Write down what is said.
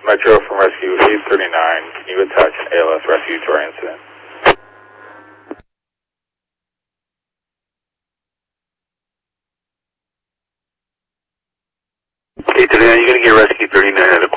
Metro from Rescue 839. Can you attach an ALS rescue to our incident? Okay, today you're going to get Rescue 39 out of